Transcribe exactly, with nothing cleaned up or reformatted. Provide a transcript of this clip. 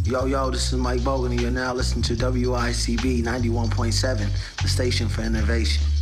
Yo, yo, this is Mike Bogan, and you're now listening to W I C B ninety-one point seven, the station for innovation.